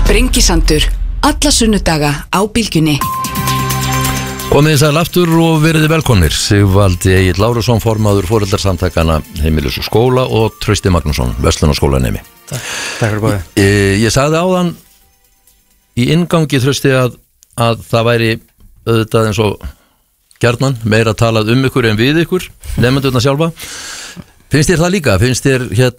Sprengisandur, alla sunnudaga á Bylgjunni. Komið sæl aftur og verið velkomnir. Sigvaldi Egill Lárusson, formaður foreldrasamtakana Heimilis og skóla, og Trausti Magnússon, verslunarskólanemi. Takk fyrir bóði. Ég sagði áðan í inngangi, Trausti, að það væri auðvitað eins og gjarnan meira talað ykkur en við ykkur, nefndurna sjálfa. Finnst þér það líka? Finnst þér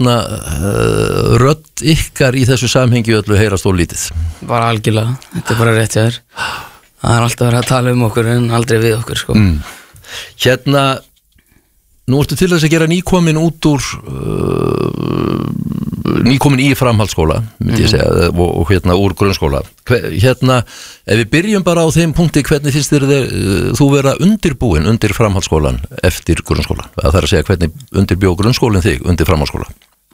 rödd ykkar í þessu samhengi öllu heyrast og lítið? Bara algjörlega, þetta bara rétt hjá þér. Það alltaf verið að tala okkur en aldrei við okkur, sko. Nú ertu til þess að gera nýkomin út úr nýkomin í framhaldsskóla, myndi ég segja, og úr grunnskóla. Ef við byrjum bara á þeim punkti, hvernig finnst þér þú vera undirbúin undir framhaldsskólan eftir grunnskólan? Það er að segja, hvernig undirbjó grunnskólinn þig undir framhaldsskóla?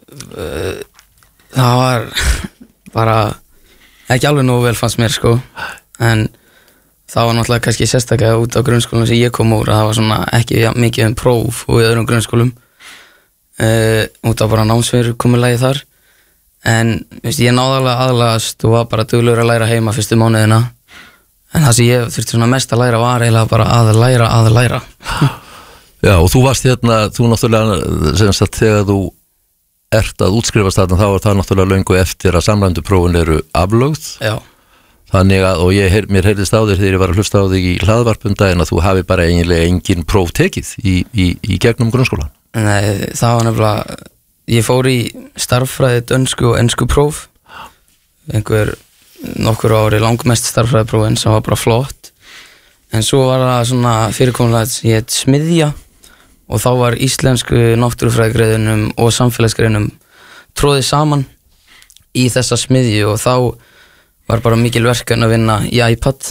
Það var bara ekki alveg nógu vel fannst mér, sko, en það var náttúrulega kannski sérstaklega út á grunnskólum sem ég kom úr, að það var svona ekki mikið próf og í öðrum grunnskólum út á bara námsfyrirkomulagi þar, en ég náði alveg aðlagast og var bara duglegur að læra heima fyrstu mánuðina, en það sem ég þurfti svona mest að læra var eiginlega bara að læra. Já, og þú varst þú náttúrulega sem sagt þegar þú ert að útskrifast þarna, þá var það náttúrulega löngu eftir að samræmdu prófin eru aflögð. Já. Þannig að, og mér heyrðist á þér þegar ég var að hlusta á þig í hlaðvarpundaginn, að þú hafi bara eiginlega engin próf tekið í gegnum grunnskólan. Nei, það var nefnilega, ég fór í starffræði, dönsku og ensku próf, nokkur ári langmest starffræðiprófin sem var bara flott, en svo var það svona fyrirkomulega sem ég heit smiðja, og þá var íslensku náttúrufræðigreinum og samfélagsgreinum tróðið saman í þessa smiðju, og þá var bara mikil verkefni að vinna í iPad,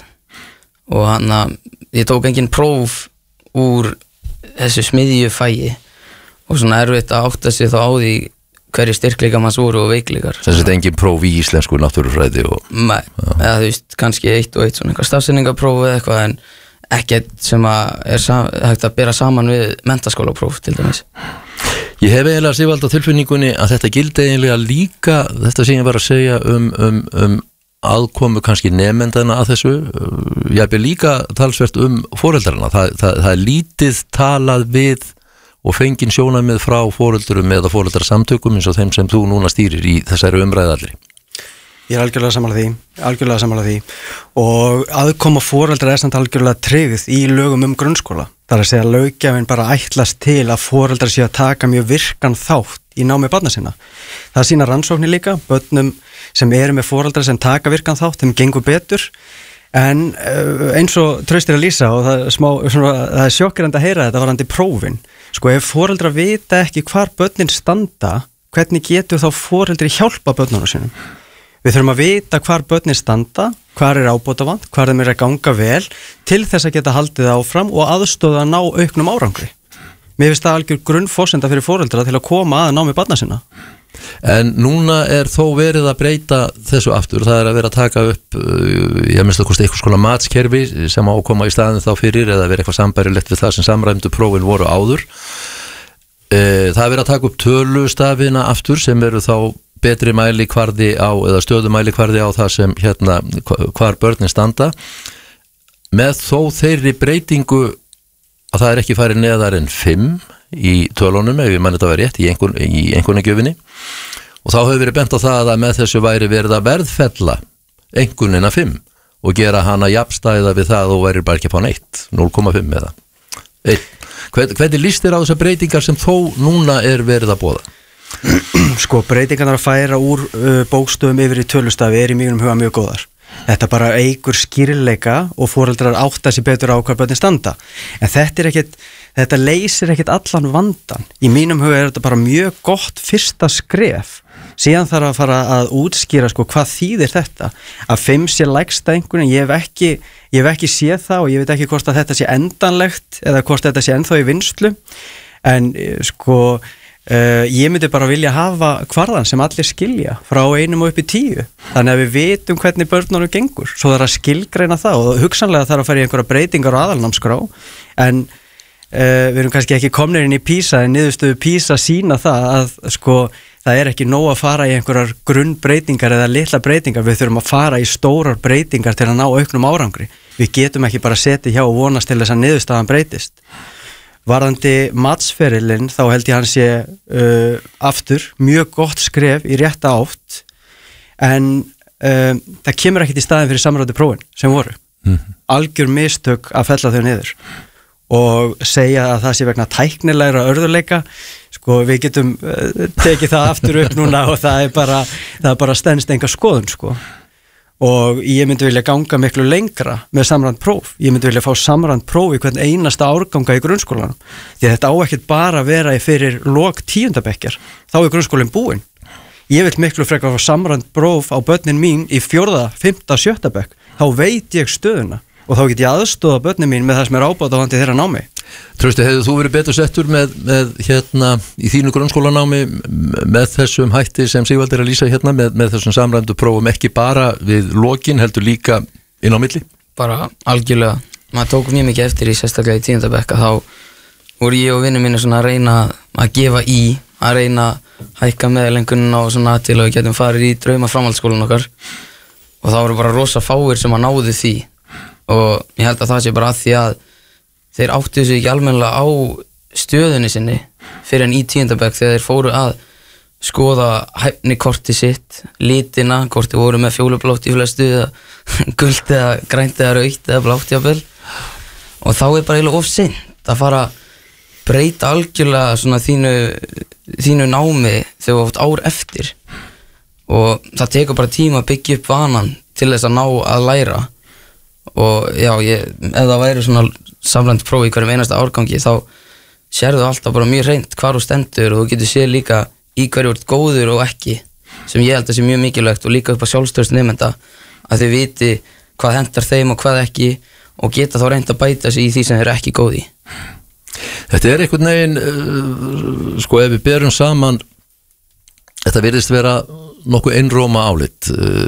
og ég tók engin próf úr þessu smiðjufægi, og svona erfitt að átta sig þá á því hverju styrkleika manns voru og veikleikar. Þess að engin próf í íslensku náttúrufræði Nei, eða þú veist, kannski eitt og eitt svona eitthvað stafsendingapróf eða eitthvað, en ekkert sem er hægt að bera saman við menntaskólapróf til dæmis. Ég hef eiginlega Sigvaldi á tilfinningunni að þetta gildi eiginlega líka, þetta sem ég var að segja um aðkomu kannski nemendana að þessu, ég hef líka talsvert foreldrarna, það er lítið talað við og fengin sjónarmið frá foreldurum eða foreldrasamtökum eins og þeim sem þú núna stýrir í þessari umræðalli. Ég er algjörlega sammála því og aðkoma foreldra er samt algjörlega tryggð í lögum grunnskóla. Það er að segja að löggjafinn bara ætlast til að foreldrar séu að taka mjög virkan þátt í námi barna sinna. Það sýna rannsóknir líka, börnum sem eru með foreldrar sem taka virkan þátt, þeim gengur betur, en eins og Trausti að lýsa, og það er sjokkirandi að heyra þetta varðandi prófin. Sko, ef foreldrar vita ekki hvar börnin standa, hvernig getur þá foreldri hjálpa börnunum sínum? Við þurfum að vita hvar börnin standa, hvar er ábótavant, hvar þeim er að ganga vel, til þess að geta haldið áfram og aðstoða að ná auknum árangri. Mér finnst það algjör grunnforsenda fyrir foreldra til að koma að námi barna sinna. En núna er þó verið að breyta þessu aftur, það er að vera að taka upp ég minnst að kosti eitthvað skona matskerfi sem á að koma í staðin þá fyrir, eða vera eitthvað sambærilegt við það sem samræmdu prófin voru áður. Það er verið að taka upp tölustafina aftur sem eru þá betri mælikvarði á, eða stöðumælikvarði á það sem hvar börnin standa, með þó þeirri breytingu að það er ekki farið neðar en 5 í tölunum, ef ég mann þetta var rétt, í einkunnagjöfinni, og þá hefur verið bent á það að með þessu væri verið að verðfella einkunnina 5 og gera hana jafnstæða við það og væri bara ekki að fá neitt, 0,5 eða 1. Hvernig líst þér á þessar breytingar sem þó núna er verið að boða? Sko, breytingarnar að færa úr bókstöfum yfir í tölustafi er í mínum huga mjög góðar. Þetta bara eykur skýrleika og foreldrar átta sig betur á hvar börnin standa. En þetta leysir ekkert allan vandan. Í mínum huga er þetta bara mjög gott fyrsta skref. Síðan þarf að fara að útskýra sko, hvað þýðir þetta. Að 5 sé lægsta einhvern, ég hef ekki séð það og ég veit ekki hvort að þetta sé endanlegt eða hvort þetta sé ennþá í vinnslu. En sko, ég myndi bara vilja hafa kvarðan sem allir skilja frá 1 og upp í 10, þannig að við vitum hvernig börnunum gengur, svo það er að skilgreina það og hugsanlega þarf að fara í einhverja breytingar á aðalnámskrá, en við erum kannski ekki komnir inn í PISA, en niðurstöðu PISA sína það að sko það ekki nóg að fara í einhverjar grunnbreytingar eða litla breytingar, við þurfum að fara í stórar breytingar til að ná auknum árangri. Við getum ekki bara setið hjá og vonast til þess að niðurstaðan breytist. Varðandi matsferilinn, þá held ég hann sé aftur mjög gott skref í rétta átt, en það kemur ekkert í staðin fyrir samræmdu prófin sem voru. Algjör mistök að fella þau niður og segja að það sé vegna tæknilegra örðuleika, sko við getum tekið það aftur upp núna og það er bara stenst enga skoðun, sko. Og ég myndi vilja ganga miklu lengra með samræmt próf. Ég myndi vilja fá samræmt próf í hvern einasta árganga í grunnskólanum. Því að þetta á ekkert bara að vera fyrir lok 10. bekkjar. Þá er grunnskólinn búinn. Ég vil miklu frekar fá samræmt próf á börnin mín í 4., 5., 7. bekk. Þá veit ég stöðuna og þá get ég aðstoða börnin mín með það sem er ábótavandi þeirra námi. Trausti, hefur þú verið betur settur með í þínu grunnskólanámi með þessum hætti sem Sigvaldi er að lýsa með þessum samræmdu prófum, ekki bara við lokin, heldur líka inn á milli? Bara algjörlega. Maður tók mjög mikið eftir í sérstaklega í 10. bekk að þá voru ég og vinnur mínu svona að reyna að gefa í, að reyna að hækka meðlengunina og svona til að við getum farið í drauma framhaldsskólan okkar, og það voru bara rosa fáir sem að náðu því, og ég held að það sé bara að því að þeir áttu sig ekki almennilega á stöðunni sinni fyrir en í 10. bekk þegar þeir fóru að skoða hæfnikorti sitt, litina, korti voru með fjólublátt í flestu eða gult eða grænt eða rautt eða blátt jafnvel, og þá er bara eiginlega of seint að fara að breyta algjörlega svona þínu námi þegar þú átt ár eftir, og það tekur bara tíma að byggja upp vanan til þess að ná að læra. Og já, ef það væri svona samræmt próf í hverjum einasta árgangi þá sérðu alltaf bara mjög hreint hvar þú stendur, og þú getur séð líka í hverju þú ert góður og ekki, sem ég held að sé mjög mikilvægt, og líka upp á sjálfstraust nemenda að þau viti hvað hentar þeim og hvað ekki, og geta þá reynt að bæta sig í því sem þeir eru ekki góði. Þetta er einhvern veginn, sko ef við berum saman, þetta virðist vera nokkuð einróma álit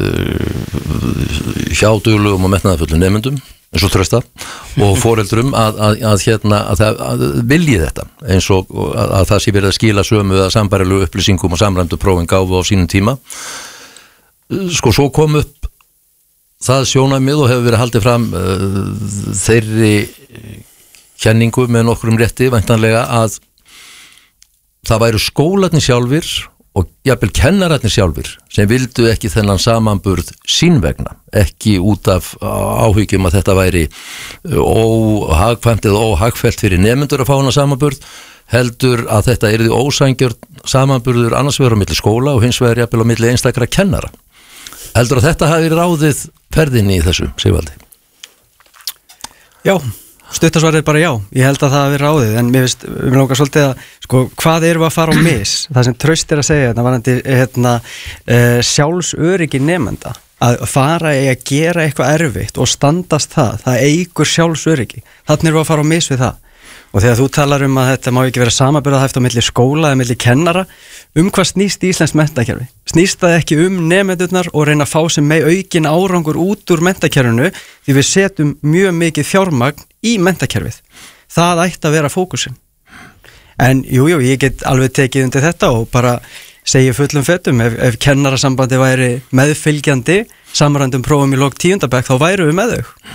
hjá duglugum og metnaðarfullum nemendum eins og Trausta og foreldrum að vilji þetta, eins og að það sé verið að skila sömu eða sambærilegu upplýsingum og samræmdu prófin gáfu á sínum tíma. Sko svo kom upp það sjónarmið og hefur verið haldið fram þeirri kenningu með nokkrum rétti væntanlega að það væru skólarnir sjálfir og jafnvel kennararnir sjálfir sem vildu ekki þennan samanburð sín vegna, ekki út af áhyggjum að þetta væri óhagkvæmt eða óhagfellt fyrir nemendur að fá hana samanburð, heldur að þetta yrði ósanngjörn samanburður annars vegar á milli skóla og hins vegar jafnvel á milli einstakra kennara. Heldur að þetta hafi ráðið ferðinni í þessu, Sigvaldi? Já, stuttasvarið bara já, ég held að það hafi ráðið, en mér langar svolítið að, sko, hvað erum við að fara á mis? Það sem Trausti er að segja, þetta varandi sjálfsöryggi nemenda, að fara í að gera eitthvað erfitt og standast það eykur sjálfsöryggi, þannig erum við að fara á mis við það. Og þegar þú talar að þetta má ekki vera samanburðarhæft á milli skóla eða milli kennara, hvað snýst íslenskt menntakerfi? Snýst það ekki nemendurnar og reyna að fá sem með aukin árangur út úr menntakerfinu, því við setjum mjög mikið fjármagn í menntakerfið. Það ætti að vera fókusin. En jú, ég get alveg tekið undir þetta og bara segja fullum fettum, ef kennarasambandi væri meðfylgjandi samræmdum prófum í lok 10. bekk, þá væru við með þau.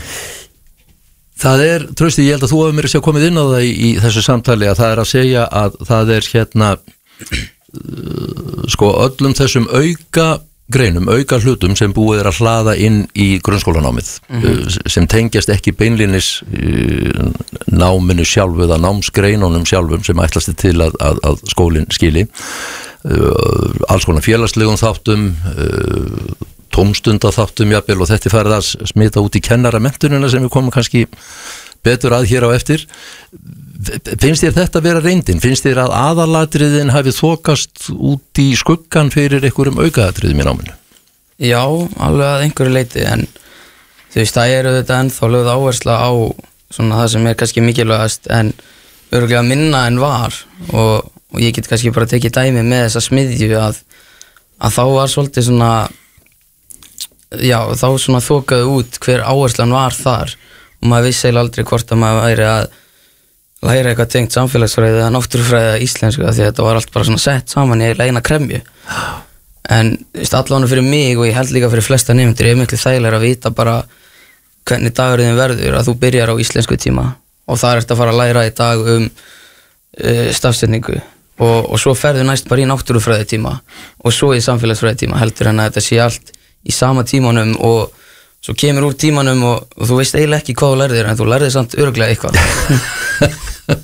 Það er, Trausti, ég held að þú hefur mér sér komið inn á það í þessu samtali að það er að segja að það er sko öllum þessum auka greinum, auka hlutum sem búið er að hlaða inn í grunnskólanámið sem tengjast ekki beinlínis náminu sjálfu eða námsgreinunum sjálfum sem ætlast til að skólinn skili, alls konar félagslegum þáttum, tómstundaþáttum jafnvel, og þetta er farið að smita út í kennaramenntunina sem við komum kannski betur að hér á eftir. Finnst þér þetta vera reyndin? Finnst þér að aðalatriðin hafi þokast út í skuggan fyrir einhverjum aukaatriðum í náminu? Já, alveg að einhverju leiti, en þú veist, það eru þetta ennþá lögð áhersla á svona það sem er kannski mikilvægast en örugglega minna en var, og ég get kannski bara tekið dæmi með þessa smiðju að þá var svolítið svona, já, þá svona þokaði út hver áherslan var þar, og maður vissi eiginlega aldrei hvort að maður væri að læra eitthvað tengt samfélagsfræði eða náttúrufræði eða íslensku því að þetta var allt bara svona sett saman í eina kremju en allan fyrir mig og ég held líka fyrir flesta nemendur miklu þægilega að vita bara hvernig dagurinn verður að þú byrjar á íslensku tíma og það að fara að læra í dag stafsetningu og svo ferðu næst bara í náttúrufræði tíma og svo í samfélagsfræði tíma heldur en að þetta sé allt í sama tímanum og svo kemur úr tímanum og þú veist eiginlega ekki hvað þú lærðir en þú lærðir samt örugglega eitthvað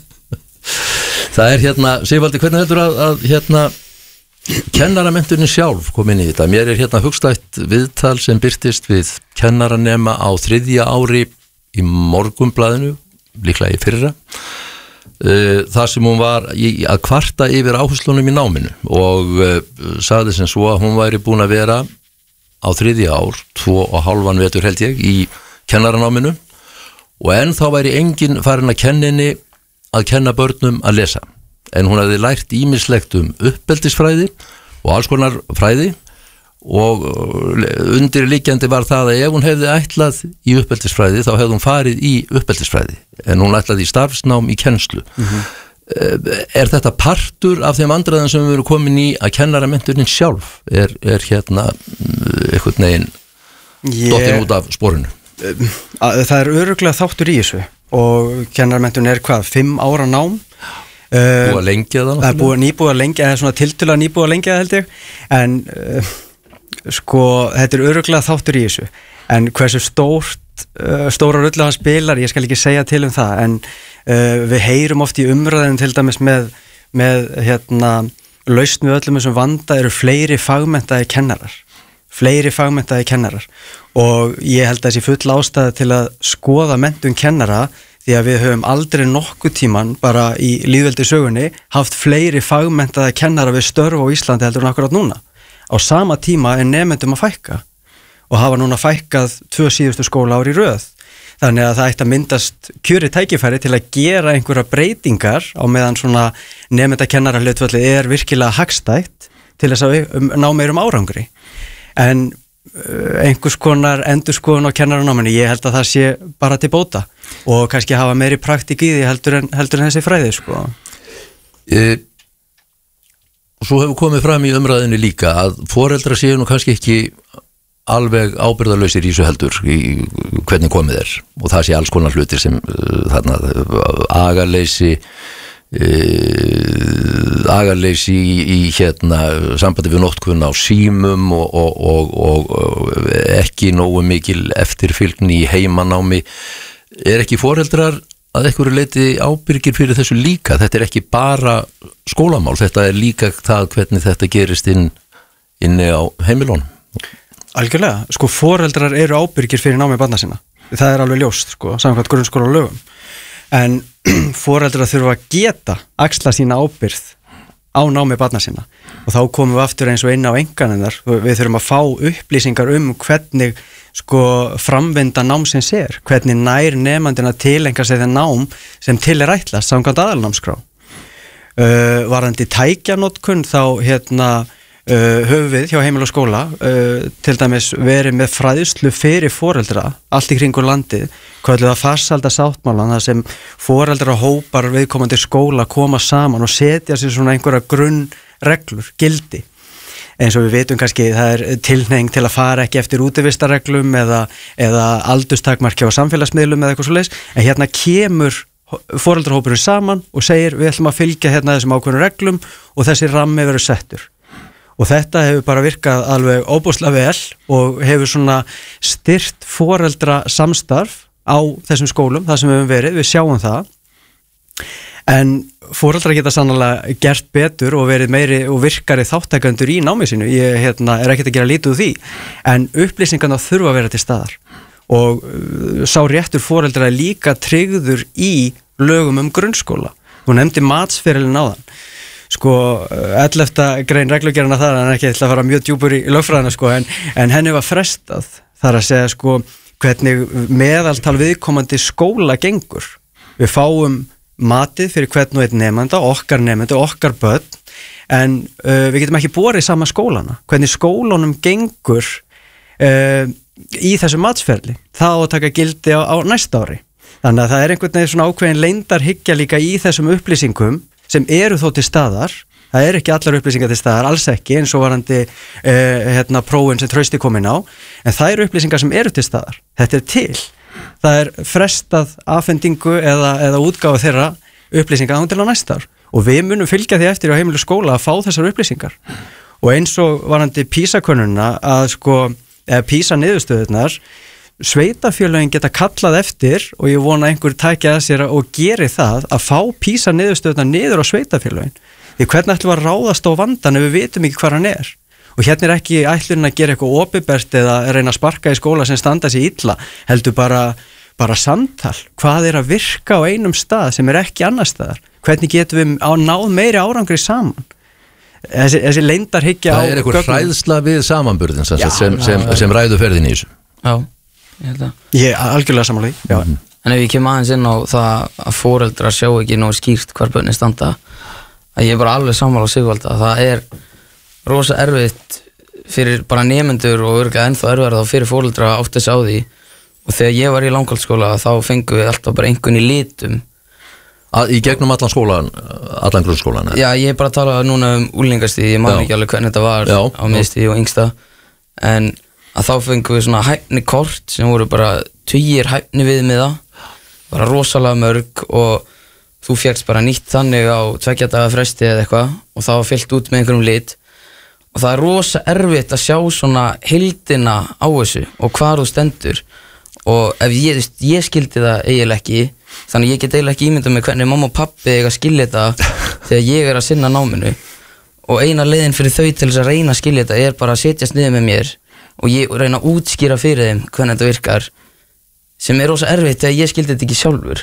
Það Sigvaldi, hvernig heldur að kennaramenntunin sjálf kom inn í þetta? Mér er hugstætt viðtal sem birtist við kennaranema á 3. ári í Morgunblaðinu, líklega í fyrra þar sem hún var að kvarta yfir áherslunum í náminu og sagði sem svo að hún væri búin að vera á 3. ár 2,5 vetur held ég í kennaranáminu og enn þá væri enginn farin að kenninni að kenna börnum að lesa en hún hafði lært ýmislegt uppeldisfræði og alls konar fræði og undirliggjandi var það að ef hún hefði ætlað í uppeldisfræði þá hefði hún farið í uppeldisfræði en hún ætlaði í starfsnám í kennslu Er þetta partur af þeim vandræðum sem við erum komin í að kennaramenntunin sjálf er eitthvað neginn dottin út af sporinu? Það er örugglega þáttur í þessu og kennaramenntunin er 5 ára nám Búið að lengja það? Það er nýbúið að lengja, eða svona tiltölulega nýbúið að lengja það held ég en þetta er örugglega þáttur í þessu en hversu stóra rullu hann spilar, ég skal ekki segja til það en við heyrum oft í umræðin til dæmis með lausn við öllum þessum vanda eru fleiri fagmenntaði kennarar og ég held að þessi full ástæða til að skoða menntun kennara því að við höfum aldrei nokkuð tíman bara í lýðveldi sögunni haft fleiri fagmenntaði kennara við störf á Íslandi heldur en akkurat núna á sama tíma er nemendum að fækka og hafa núna fækkað 2 síðustu skólaár í röð þannig að það ætti að myndast kjörið tækifæri til að gera einhverja breytingar á meðan svona nemendakennara hlutfallið er virkilega hagstætt til þess að ná meirum árangri en einhvers konar endurskoðun á kennaranáminu, ég held að það sé bara til bóta og kannski hafa meiri praktík í því heldur en þessi fræði sko. Svo hefur komið fram í umræðinu líka að foreldrar séu nú kannski ekki alveg ábyrgðarlausir í þessu heldur í hvernig komið er og það sé alls konar hlutir sem þarna agaleysi í sambandi við notkun á símum og ekki nógu mikil eftirfylgni í heimanámi ekki foreldrar að einhverju leyti ábyrgir fyrir þessu líka þetta er ekki bara skólamál þetta er líka það hvernig þetta gerist inni á heimilónum Algjörlega, foreldrar eru ábyrgir fyrir námi barna sinna það er alveg ljóst, samkvæmt grunnskóla og lögum en foreldrar þurfa að geta axla sína ábyrgð á námi barna sinna og þá komum við aftur eins og inn á enganennar við þurfum að fá upplýsingar hvernig framvinda námsins er hvernig nær nemandinn að tileinka sér það nám sem til er ætlast samkvæmt aðalnámskrá varðandi tækjanotkun þá höfum við hjá Heimili og skóla til dæmis verið með fræðslu fyrir foreldra allt í kringu landið kölluð að farsælda sáttmálan þar sem foreldra hópar viðkomandi skóla koma saman og setja sér svona einhverja grunnreglur, gildi eins og við vitum kannski það er tilhneiging til að fara ekki eftir útivistarreglum eða aldurstakmarki á samfélagsmiðlum eða eitthvað svoleiðis en hérna kemur foreldrahópurinn saman og segir við ætlum að fylgja þessum ákveðnum reglum og þessi rammi verður settur og þetta hefur bara virkað alveg óbúslega vel og hefur svona styrt foreldra samstarf á þessum skólum, það sem við höfum verið, við sjáum það en foreldra geta sannlega gert betur og verið meiri og virkari þáttakendur í námi sínu, ég er ekkert að gera lítið úr því, en upplýsingarna þurfa að vera til staðar og sá réttur foreldra er líka tryggður í lögum grunnskóla, hún nefndi matsferilin áðan 11. grein reglugerðina þar en ekki ætla að fara mjög djúpur í lögfræðina en henni var frestað þar að segja hvernig meðaltal viðkomandi skóla gengur við fáum matið fyrir hvern og einn nemanda, okkar börn en við getum ekki borið sama skólana hvernig skólunum gengur í þessu matsferli það á að taka gildi á næsta ári Þannig að það einhvern veginn svona ákveðin leyndarhyggja líka í þessum upplýsingum sem eru þó til staðar. Það ekki allar upplýsingar til staðar, alls ekki, eins og varandi prófin sem Trausti kom inn á, en það upplýsingar sem eru til staðar. Þetta til. Það frestað afhendingu eða útgáfu þeirra upplýsingar án til á næsta ár. Og við munum fylgja því eftir á heimilu skóla að fá þessar upplýsingar. Og eins og varandi PISA-könnunina eða PISA-niðurstöðurnar, sveitafélögin geta kallað eftir og ég vona einhver tækja að sér og geri það að fá PISA-niðurstöðurnar niður á sveitafélögin. Því hvernig ætlum við að ráðast á vandan ef við vitum ekki hvað hann og hérna ekki ætlunin að gera eitthvað opinbert eða reyna að sparka í skóla sem standa sér illa, heldur bara samtal, hvað að virka á einum stað sem ekki annar staðar, hvernig getum við náð meiri árangri saman. Þessi leyndarhyggja það eitthvað hræðsla við samanburðin sem ræður ferðin í þessu. Já, ég held að ég algjörlega sammála því. En ef ég kem aðeins inn á það að foreldrar sjá ekki nógu skýrt hvar börnin standa, að ég bara alveg sammála á Sigvalda, það rosa erfitt fyrir bara nemendur og örugglega ennþá erfiðara þá fyrir foreldra að átta sig á því. Og þegar ég var í Langholtsskóla þá fengum við alltaf bara einhvern í litum. Í gegnum allan skólan, allan grunnskólan? Já, ég bara tala núna úlingastigi, ég man ekki alveg hvernig þetta var á miðstigi og yngsta, en að þá fengum við svona hæfnikort sem voru bara 20 hæfni viðmiða, bara rosalega mörg og þú fékkst bara nýtt þannig á 2 daga fresti eða eitthvað og það var fyllt út með einhverjum lit og það rosa erfitt að sjá svona heildina á þessu og hvar þú stendur og ef ég skildi það eiginlega ekki, þannig ég get eiginlega ekki ímyndað með hvernig mamma og pappi eiga að skilja þetta þegar ég að sinna náminu og eina leiðin fyrir þau til þess að reyna að skilja þetta bara að setjast niður með mér og ég reyna að útskýra fyrir þeim hvernig þetta virkar sem rosa erfitt þegar ég skildi þetta ekki sjálfur.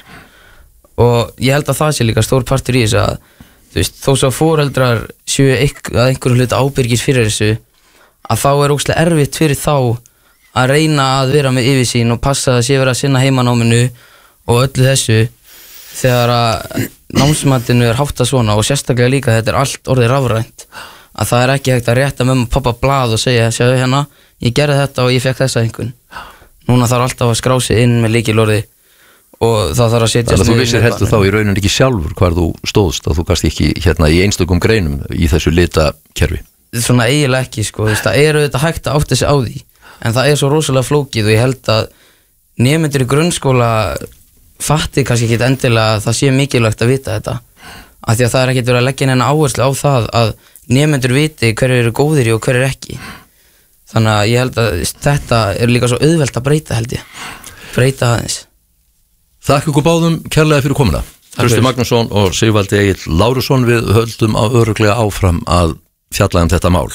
Og ég held að það sé líka stór partur í þessu að þú veist, þó svo foreldrar séu að einhverju hluta ábyrgis fyrir þessu að þá ógeðslega erfitt fyrir þá að reyna að vera með yfirsýn og passa að sé vera að sinna heimanáminu og öllu þessu þegar að námsmatinu háttað svona og sérstaklega líka þetta allt orðið rafrænt að það ekki hægt að rétta mömmu og pappa blað og segja, sjáðu hérna, ég gerði þetta og ég fekk þessa einhvern. Núna þarf alltaf að skrá sig inn með lykilorði og það þarf að setja þannig að þú vissir heldur þá í rauninni ekki sjálfur hvar þú stóðst og þú gast ekki í einstökum greinum í þessu litakerfi. Svona eiginlega ekki það auðvitað hægt að átta sig á því en það svo rosalega flókið og ég held að nemendur í grunnskóla fatti kannski ekki endilega að það sé mikilvægt að vita þetta af því að það ekkert verið að leggja neina áherslu á það að nemendur viti hverjir eru góðir og hverjir ekki þannig að ég held að þetta líka svo auðvelt að breyta breyta aðeins. Þakka ykkur báðum kærlega fyrir komuna. Trausti Magnússon og Sigvaldi Egill Lárusson, við höldum örugglega áfram að fjalla þetta mál.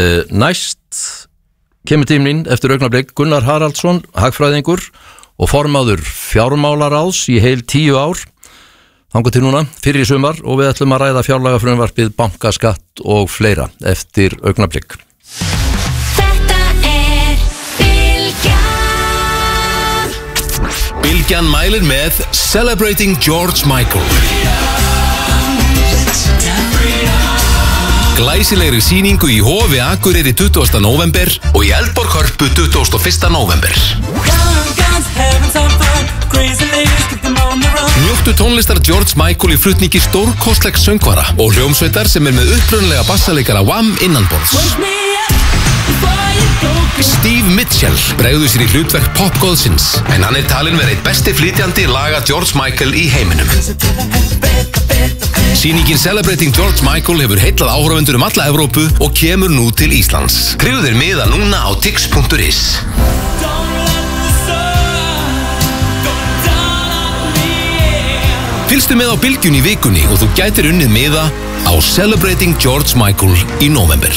Næst kemur tíminn eftir augnablik Gunnar Haraldsson, hagfræðingur og formaður fjármálaráðs í heil 10 ár. Þangað til núna, fyrir í sumar og við ætlum að ræða fjárlagafrumvarpið, bankaskatt og fleira eftir augnablik. Bylgjan mælir með Celebrating George Michael. Glæsilegri sýningu í Hofi Akureyri 20. november og í Eldborg Hörpu 21. november. Njóttu tónlistar George Michael í flutningi stórkostlegs söngvara og hljómsveitar sem með upprunalega bassaleikara Wham innanborðs. Steve Mitchell bregður sér í hlutverk popgóðsins en hann talinn vera einn besti flytjandi laga George Michael í heiminum. Sýningin Celebrating George Michael hefur heillað áhorfendur alla Evrópu og kemur nú til Íslands. Skrifðu þér miða núna á tix.is. Fylgstu með á Bylgjunni í vikunni og þú gætir unnið miða á Celebrating George Michael í november.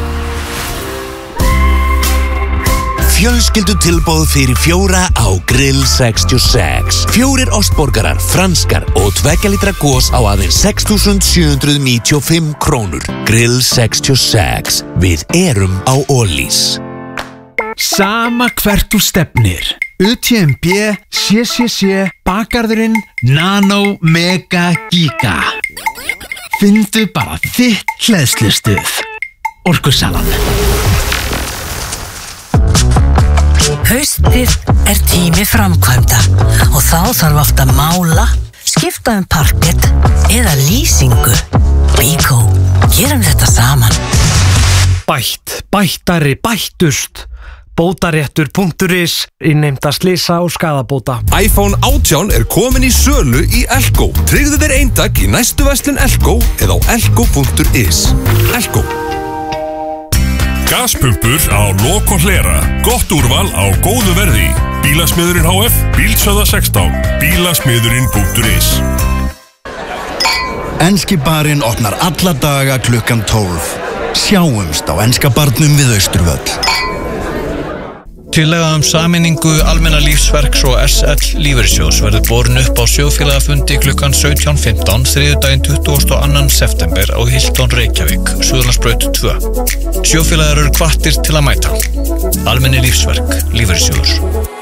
Fjölskyldutilboð fyrir 4 á Grill 66. 4 ostborgarar, franskar og 2 litra gos á aðeins 6.795 krónur. Grill 66. Við erum á Ólís. Sama hvert þú stefnir. UTMB, CCC, Bakarðurinn, Nano, Mega, Giga. Fyndu bara þitt hleðslustuð. Orkusalan. Haustið er tími framkvæmda og þá þarf oft að mála, skipta parkett eða lýsingu. Bíkó, gerum þetta saman. Bættari, bættust. Bótaréttur.is, innheimta slysa og skaðabóta. iPhone 18 er komin í sölu í Elko. Tryggðu þér eintak í næstu verslun Elko eða á elko.is. Elko. Gaspumpur á lok og hlera. Gott úrval á góðu verði. Bílasmiðurinn HF, Bílsöða 16, bílasmiðurinn.is. Enski barinn opnar alla daga klukkan 12. Sjáumst á enska barnum við Austurvöll. Tillaga sameiningu Almenna lífsverks og SL lífeyrissjóðs verður borin upp á sjóðfélagafundi klukkan 17:15 þriðjudaginn 22. september á Hilton Reykjavík, Suðurlandsbraut 2. Sjóðfélagar eru hvattir til að mæta. Almenni lífsverk, lífeyrissjóður.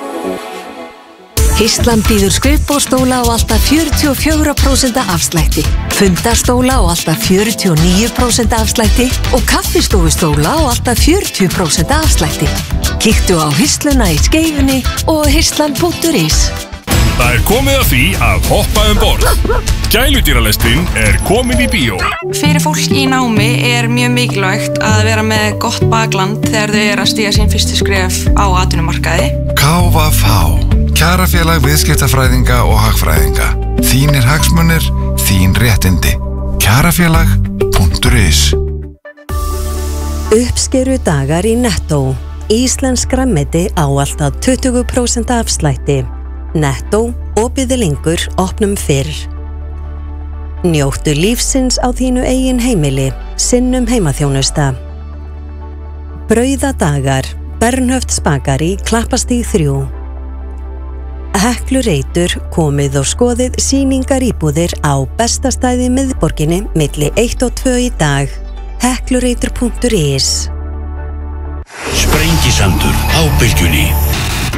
Histlan býður skrifborðstóla á alltaf 44% afslætti, fundastóla á alltaf 49% afslætti og kaffistofustóla á alltaf 40% afslætti. Kíktu á Histluna í Skeifunni og histlan.is. Það er komið að því að hoppa borð. Gæludýralestin er komin í bíó. Fyrir fólk í námi er mjög mikilvægt að vera með gott bakland þegar þau eru að stíga sín fyrstu skref á atvinnumarkaði. KVF, Kjarafélag viðskiptafræðinga og hagfræðinga. Þínir hagsmunir, þín réttindi. Kjarafélag.is. Uppskeru dagar í Netto. Íslensk grænmeti á alltaf 20% afslætti. Netto, opið lengur, opnum fyrr. Njóttu lífsins á þínu eigin heimili, sinnum heimaþjónusta. Brauðadagar, Bernhöft Spakari, Klappastíg 3. Heklureitur, komið og skoðið sýningar íbúðir á bestastæði miðborginni milli 1 og 2 í dag. Heklureitur.is. Sprengisandur á Bylgjunni.